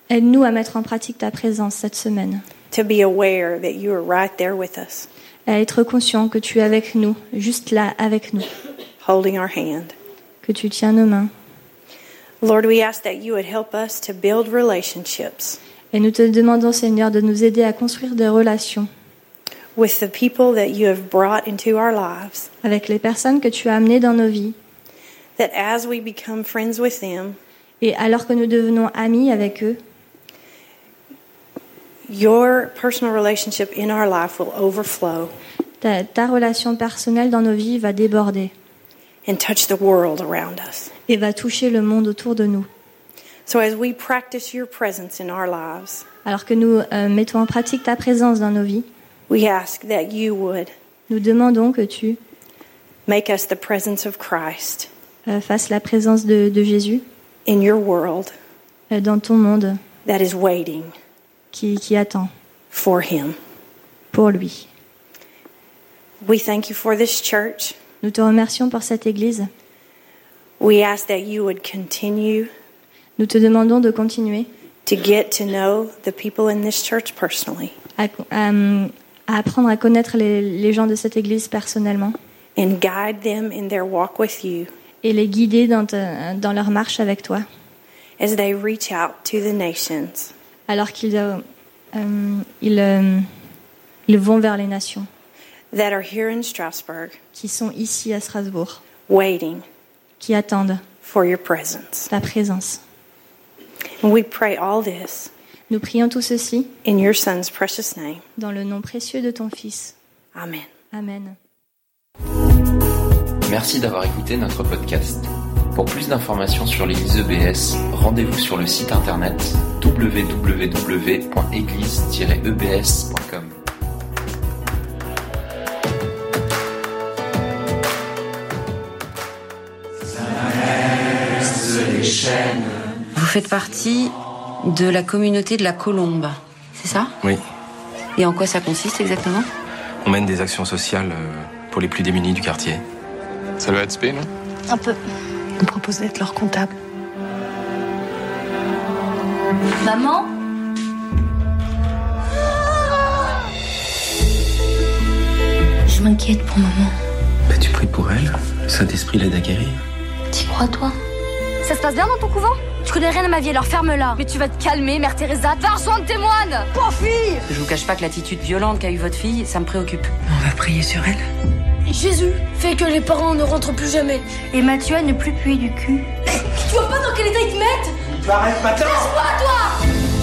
Aide-nous à mettre en pratique ta présence cette semaine. To be aware that you are right there with us, À être conscient que tu es avec nous, juste là avec nous, holding our hand. que tu tiens nos mains. Lord, we ask that you would help us to build relationships Et nous te demandons, Seigneur, de nous aider à construire des relations with the people that you have brought into our lives, avec les personnes que tu as amenées dans nos vies. that as we become friends with them, Et alors que nous devenons amis avec eux, your personal relationship in our life will overflow ta relation personnelle dans nos vies va déborder and touch the world around us. et va toucher le monde autour de nous. So as we practice your presence in our lives, Alors que nous mettons en pratique ta présence dans nos vies, we ask that you would nous demandons que tu make us the presence of Christ fasses la présence de Jésus in your world dans ton monde that is waiting qui attend for him. pour lui. We thank you for this church. Nous te remercions pour cette Église. We ask that you would continue Nous te demandons de continuer to get to know the people in this church personally à apprendre à connaître les gens de cette Église personnellement and guide them in their walk with you et les guider dans leur marche avec toi, as they reach out to the nations alors qu'ils vont vers les nations that are here in Strasbourg, qui sont ici à Strasbourg, waiting qui attendent for your presence. ta présence. And we pray all this Nous prions tout ceci in your Son's precious name. dans le nom précieux de ton Fils. Amen. Amen. Merci d'avoir écouté notre podcast. Pour plus d'informations sur l'Église EBS, rendez-vous sur le site internet www.église-ebs.com. Vous faites partie de la communauté de la Colombe, c'est ça ? Oui. Et en quoi ça consiste exactement ? On mène des actions sociales pour les plus démunis du quartier. Ça doit être spé, non ? Un peu. On me propose d'être leur comptable. Maman ? Je m'inquiète pour maman. Bah, tu pries pour elle. Le Saint-Esprit l'aide à guérir. T'y crois, toi ? Ça se passe bien dans ton couvent ? Tu connais rien à ma vie, alors ferme-la. Mais tu vas te calmer, Mère Teresa. Va rejoindre tes moines. Pauvre fille ! Je vous cache pas que l'attitude violente qu'a eue votre fille, ça me préoccupe. On va prier sur elle. Jésus fait que les parents ne rentrent plus jamais. Et Mathieu à ne plus puer du cul. Tu vois pas dans quel état ils te mettent ? Tu arrêtes maintenant ! Lâche-moi, toi !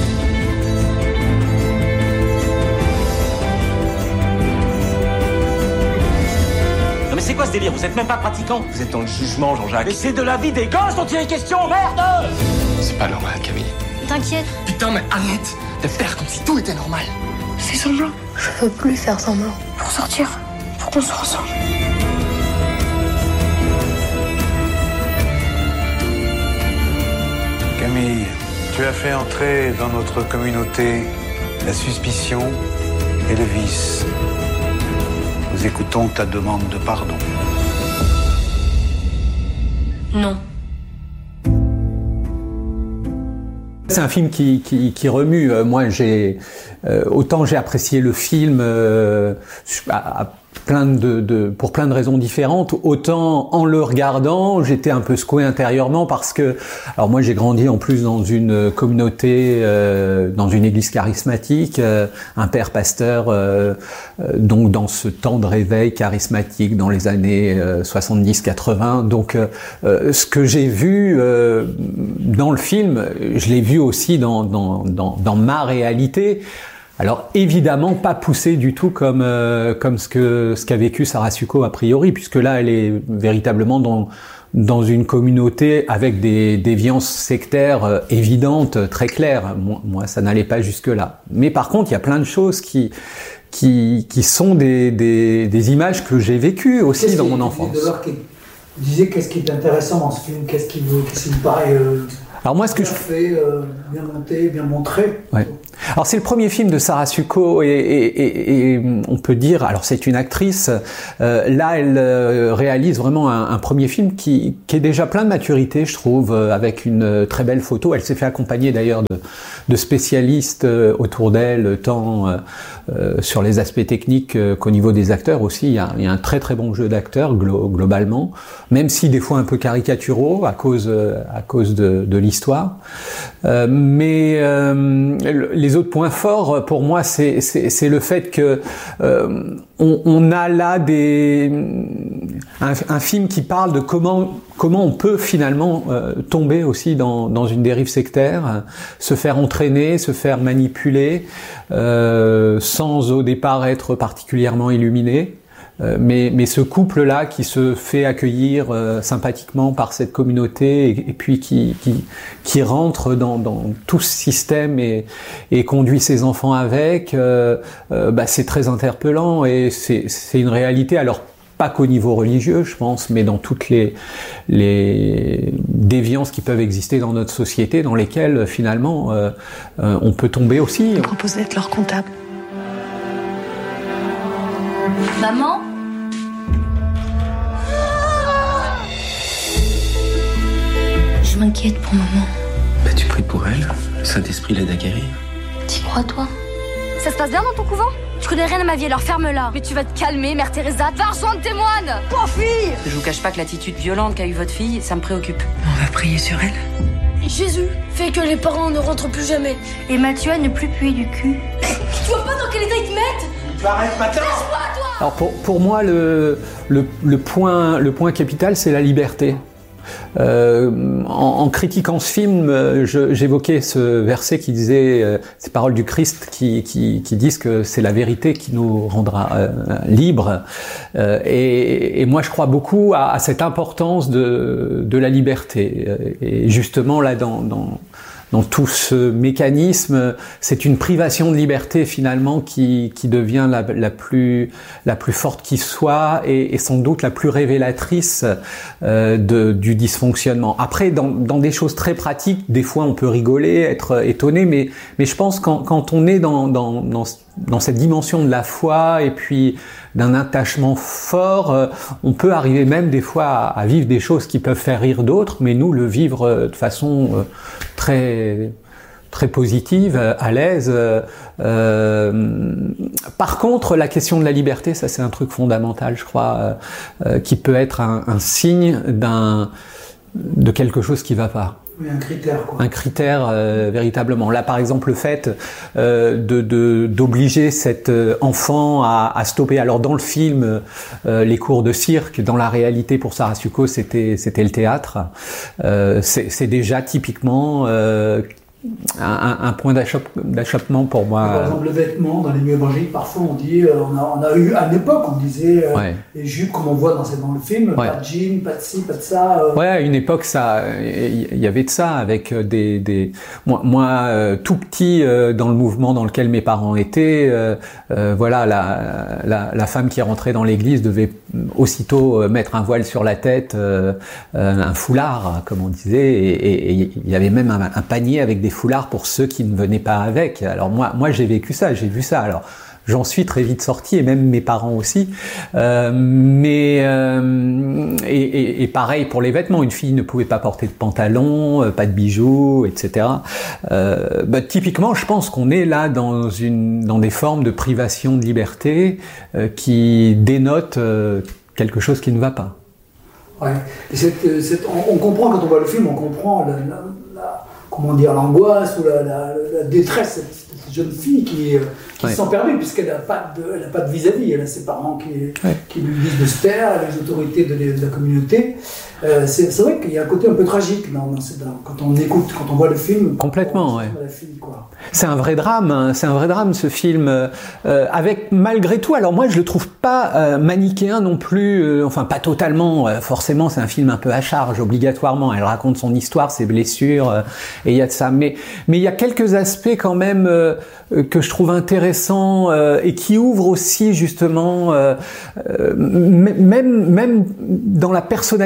Non mais c'est quoi ce délire ? Vous êtes même pas pratiquant ? Vous êtes dans le jugement, Jean-Jacques. Mais c'est de la vie des gosses dont il est question, merde ! C'est pas normal, Camille. T'inquiète. Putain, mais arrête de faire comme si tout était normal. C'est semblant. Je peux plus faire semblant. Pour sortir, faut qu'on soit ensemble. Camille, tu as fait entrer dans notre communauté la suspicion et le vice. Nous écoutons ta demande de pardon. Non. C'est un film qui remue. Moi, autant j'ai apprécié le film pour plein de raisons différentes, autant en le regardant, j'étais un peu secoué intérieurement parce que, alors moi j'ai grandi en plus dans une communauté, dans une église charismatique, un père pasteur, donc dans ce temps de réveil charismatique dans les années 70-80. Donc ce que j'ai vu dans le film, je l'ai vu aussi dans ma réalité. Alors évidemment pas poussé du tout comme ce qu'a vécu Sarah Succo a priori, puisque là elle est véritablement dans une communauté avec des déviances sectaires évidentes, très claires. Moi ça n'allait pas jusque là. Mais par contre il y a plein de choses qui sont des images que j'ai vécues aussi dans mon enfance. Vous disiez qu'est-ce qui est intéressant dans ce film, qu'est-ce qui vous paraît Alors moi, ce que bien fait, bien monté, bien montré. Ouais. Alors c'est le premier film de Sarah Succo et on peut dire, alors c'est une actrice, là elle réalise vraiment un premier film qui est déjà plein de maturité, je trouve, avec une très belle photo. Elle s'est fait accompagner d'ailleurs de spécialistes autour d'elle, tant sur les aspects techniques qu'au niveau des acteurs aussi. Il y a un très très bon jeu d'acteurs globalement, même si des fois un peu caricaturaux à cause de l'histoire. Mais les autres points forts pour moi, c'est le fait que on a là un film qui parle de comment on peut finalement tomber aussi dans une dérive sectaire, se faire entraîner, se faire manipuler, sans au départ être particulièrement illuminé. Mais ce couple-là qui se fait accueillir sympathiquement par cette communauté et puis qui rentre dans tout ce système et conduit ses enfants avec, c'est très interpellant et c'est une réalité. Alors pas qu'au niveau religieux, je pense, mais dans toutes les déviances qui peuvent exister dans notre société, dans lesquelles finalement on peut tomber aussi. Je propose d'être leur comptable. Maman ? Je m'inquiète pour maman. Bah tu pries pour elle, le Saint-Esprit l'aide à guérir. T'y crois, toi? Ça se passe bien dans ton couvent? Tu connais rien à ma vie, alors ferme-la. Mais tu vas te calmer, Mère Teresa. Va rejoindre tes moines. Pauvre fille! Je vous cache pas que l'attitude violente qu'a eu votre fille, ça me préoccupe. On va prier sur elle. Jésus fait que les parents ne rentrent plus jamais. Et Mathieu à ne plus puer du cul. Tu vois pas dans quel état ils te mettent? Tu arrêtes maintenant! Alors pour moi, le point capital, c'est la liberté. En critiquant ce film, j'évoquais ce verset qui disait, ces paroles du Christ qui disent que c'est la vérité qui nous rendra libres. Et moi, je crois beaucoup à cette importance de la liberté. Et justement, là, dans tout ce mécanisme, c'est une privation de liberté finalement qui devient la plus forte qui soit et sans doute la plus révélatrice du dysfonctionnement. Après, dans des choses très pratiques, des fois on peut rigoler, être étonné, mais je pense quand on est dans cette dimension de la foi et puis d'un attachement fort, on peut arriver même des fois à vivre des choses qui peuvent faire rire d'autres, mais nous le vivre de façon très très positive, à l'aise. Par contre, la question de la liberté, ça c'est un truc fondamental, je crois, qui peut être un signe de quelque chose qui va pas. Oui, un critère, quoi. Un critère véritablement. Là, par exemple, le fait d'obliger cet enfant à stopper. Alors, dans le film, les cours de cirque, dans la réalité, pour Sarah Succo, c'était le théâtre. C'est déjà typiquement un point d'achoppement pour moi. Par exemple, le vêtement, dans les milieux évangéliques, parfois on dit, on a eu à l'époque, on disait les jupes comme on voit dans le film, pas de jean, pas de ci, pas de ça. Ouais, à une époque, il y avait de ça avec moi tout petit dans le mouvement dans lequel mes parents étaient. Voilà, la femme qui rentrait dans l'église devait aussitôt mettre un voile sur la tête, un foulard, comme on disait, et il y avait même un panier avec des foulards pour ceux qui ne venaient pas avec. Alors moi j'ai vécu ça, j'ai vu ça. Alors j'en suis très vite sorti, et même mes parents aussi. Et pareil pour les vêtements, une fille ne pouvait pas porter de pantalon, pas de bijoux, etc. Typiquement, je pense qu'on est là dans des formes de privation de liberté qui dénotent quelque chose qui ne va pas. Ouais. Et on comprend quand on voit le film, on comprend comment dire, l'angoisse ou la détresse de cette jeune fille qui se sent perdue puisqu'elle n'a pas de vis-à-vis. Elle a ses parents qui lui disent de se taire, les autorités de la communauté. C'est vrai qu'il y a un côté un peu tragique quand on écoute, quand on voit le film. Complètement, ouais. La fille, quoi. C'est un vrai drame, hein. C'est un vrai drame ce film. Avec malgré tout, alors moi je le trouve pas manichéen non plus, enfin pas totalement. Forcément, c'est un film un peu à charge, obligatoirement. Elle raconte son histoire, ses blessures, et il y a de ça. Mais il y a quelques aspects quand même que je trouve intéressants et qui ouvrent aussi justement, même dans la personnalité des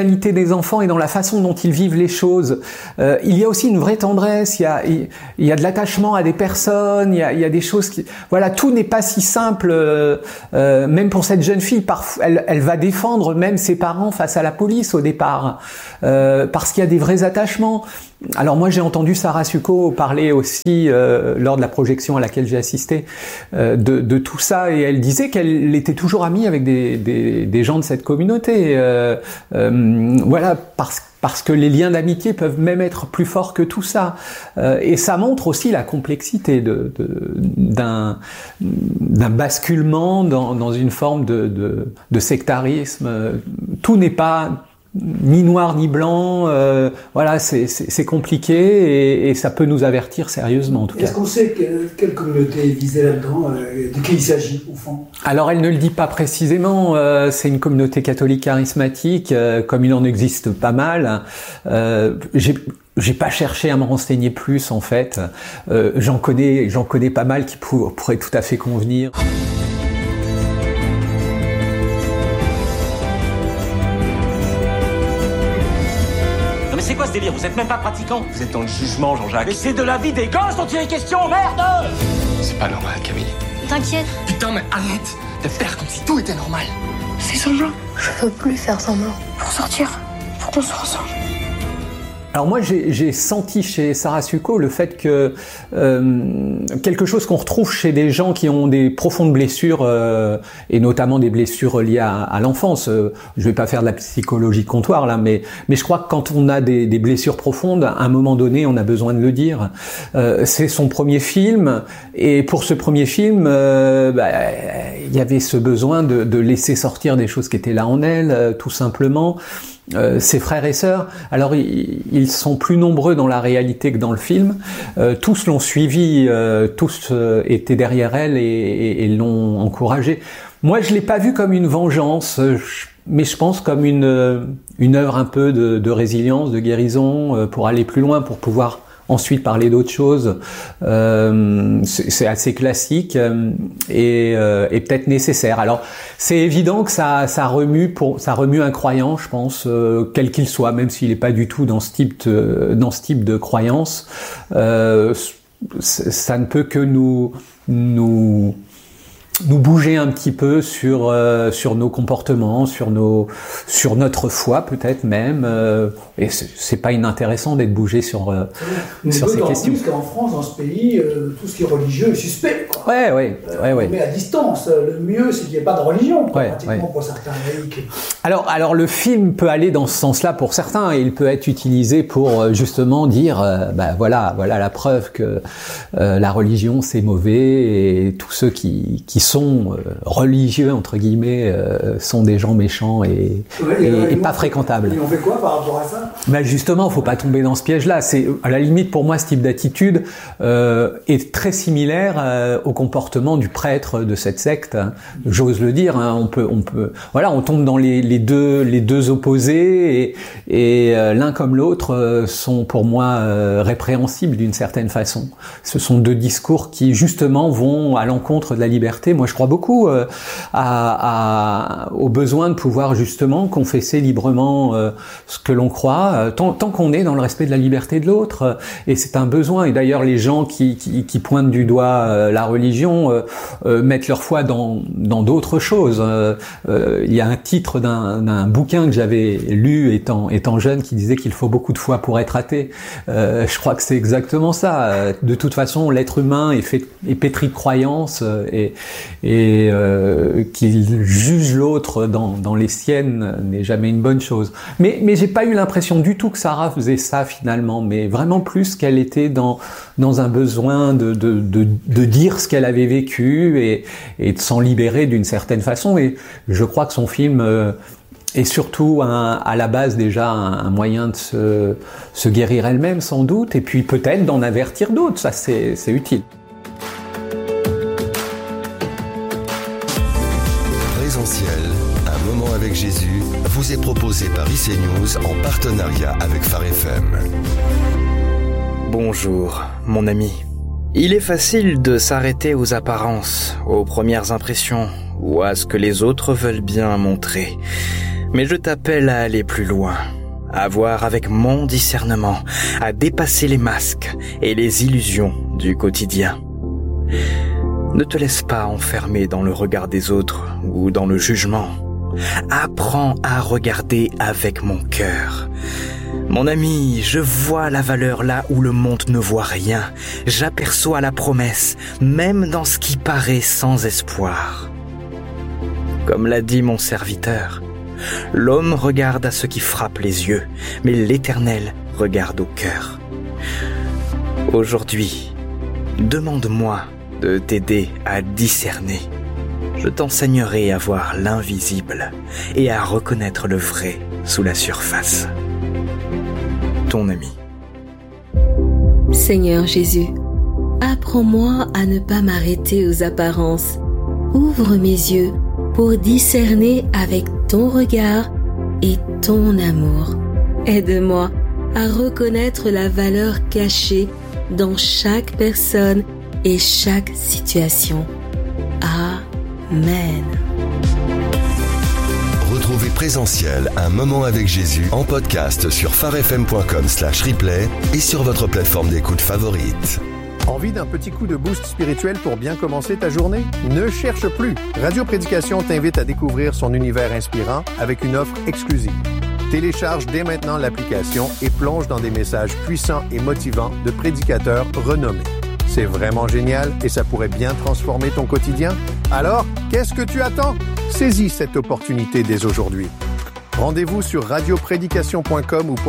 les enfants et dans la façon dont ils vivent les choses. Il y a aussi une vraie tendresse, il y a de l'attachement à des personnes, il y a des choses qui... Voilà, tout n'est pas si simple, même pour cette jeune fille. Parfois, elle va défendre même ses parents face à la police au départ, parce qu'il y a des vrais attachements. Alors moi j'ai entendu Sarah Succo parler aussi lors de la projection à laquelle j'ai assisté de tout ça, et elle disait qu'elle était toujours amie avec des gens de cette communauté. Voilà, parce que les liens d'amitié peuvent même être plus forts que tout ça. Et ça montre aussi la complexité d'un basculement dans une forme de sectarisme. Tout n'est pas ni noir ni blanc, voilà, c'est compliqué et ça peut nous avertir sérieusement en tout cas. Est-ce qu'on sait quelle communauté est visée là-dedans, de qui il s'agit au fond? Alors elle ne le dit pas précisément, c'est une communauté catholique charismatique, comme il en existe pas mal. J'ai pas cherché à me renseigner plus en fait, j'en connais pas mal qui pourraient tout à fait convenir. C'est quoi ce délire? Vous êtes même pas pratiquant? Vous êtes dans le jugement, Jean-Jacques. Mais c'est de la vie des gosses dont il est question, merde! C'est pas normal, Camille. T'inquiète. Putain, mais arrête de faire comme si tout était normal. Fais semblant. Je veux plus faire semblant. Pour sortir, faut qu'on soit ensemble. Alors moi j'ai senti chez Sarah Succo le fait que quelque chose qu'on retrouve chez des gens qui ont des profondes blessures et notamment des blessures liées à l'enfance. Je vais pas faire de la psychologie comptoir là, mais je crois que quand on a des blessures profondes, à un moment donné, on a besoin de le dire. C'est son premier film et pour ce premier film, il y avait ce besoin de laisser sortir des choses qui étaient là en elle, tout simplement. Ses frères et sœurs, alors ils sont plus nombreux dans la réalité que dans le film, tous l'ont suivi, tous étaient derrière elle et l'ont encouragée. Moi je l'ai pas vu comme une vengeance, mais je pense comme une œuvre un peu de résilience, de guérison, pour aller plus loin, pour pouvoir ensuite parler d'autres choses. C'est assez classique et peut-être nécessaire. Alors c'est évident que ça remue un croyant, je pense, quel qu'il soit, même s'il n'est pas du tout dans ce type de croyance. Ça ne peut que nous bouger un petit peu sur nos comportements, sur notre foi peut-être même, et c'est pas inintéressant d'être bougé sur ces questions. Plus qu'en France, dans ce pays, tout ce qui est religieux est suspect, quoi. Ouais. On met à distance. Le mieux, c'est qu'il n'y ait pas de religion, pratiquement pour certains laïcs. Alors le film peut aller dans ce sens-là pour certains, et il peut être utilisé pour justement dire, voilà la preuve que la religion c'est mauvais, et tous ceux qui sont religieux entre guillemets sont des gens méchants et pas fréquentables. Et on fait quoi par rapport à ça? Justement, faut pas tomber dans ce piège-là. C'est à la limite pour moi ce type d'attitude est très similaire au comportement du prêtre de cette secte. J'ose le dire. On peut, voilà, on tombe dans les deux opposés et l'un comme l'autre sont pour moi répréhensibles d'une certaine façon. Ce sont deux discours qui justement vont à l'encontre de la liberté. Moi, je crois beaucoup au besoin de pouvoir justement confesser librement ce que l'on croit, tant qu'on est dans le respect de la liberté de l'autre. Et c'est un besoin. Et d'ailleurs, les gens qui pointent du doigt la religion mettent leur foi dans d'autres choses. Il y a un titre d'un bouquin que j'avais lu étant jeune qui disait qu'il faut beaucoup de foi pour être athée. Je crois que c'est exactement ça. De toute façon, l'être humain est pétri de croyances et qu'il juge l'autre dans les siennes n'est jamais une bonne chose. Mais j'ai pas eu l'impression du tout que Sarah faisait ça finalement, mais vraiment plus qu'elle était dans un besoin de dire ce qu'elle avait vécu et de s'en libérer d'une certaine façon. Et je crois que son film est surtout à la base déjà un moyen de se guérir elle-même sans doute, et puis peut-être d'en avertir d'autres. Ça c'est utile. Un moment avec Jésus vous est proposé par IC News en partenariat avec Phare FM. Bonjour, mon ami. Il est facile de s'arrêter aux apparences, aux premières impressions ou à ce que les autres veulent bien montrer. Mais je t'appelle à aller plus loin. à voir avec mon discernement, à dépasser les masques et les illusions du quotidien. Ne te laisse pas enfermer dans le regard des autres ou dans le jugement. Apprends à regarder avec mon cœur. Mon ami, je vois la valeur là où le monde ne voit rien. J'aperçois la promesse, même dans ce qui paraît sans espoir. Comme l'a dit mon serviteur, l'homme regarde à ce qui frappe les yeux, mais l'Éternel regarde au cœur. Aujourd'hui, demande-moi de t'aider à discerner. Je t'enseignerai à voir l'invisible et à reconnaître le vrai sous la surface. Ton ami. Seigneur Jésus, apprends-moi à ne pas m'arrêter aux apparences. Ouvre mes yeux pour discerner avec ton regard et ton amour. Aide-moi à reconnaître la valeur cachée dans chaque personne et chaque situation. Amen. Retrouvez Présentiel, un moment avec Jésus en podcast sur pharefm.com/replay et sur votre plateforme d'écoute favorite. Envie d'un petit coup de boost spirituel pour bien commencer ta journée? Ne cherche plus. Radio Prédication t'invite à découvrir son univers inspirant avec une offre exclusive. Télécharge dès maintenant l'application et plonge dans des messages puissants et motivants de prédicateurs renommés. C'est vraiment génial et ça pourrait bien transformer ton quotidien. Alors, qu'est-ce que tu attends? Saisis cette opportunité dès aujourd'hui. Rendez-vous sur radioprédication.com ou